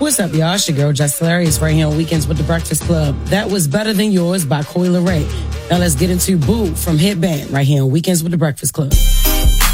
What's up, y'all? It's your girl, Jess Hilarious, right here on Weekends with the Breakfast Club. That was Better Than Yours by Coi Leray. Now let's get into Boo from Hit Band right here on Weekends with the Breakfast Club.